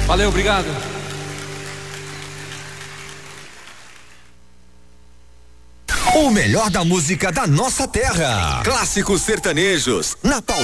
Valeu, obrigado. O melhor da música da nossa terra. Clássicos sertanejos, na Paulista.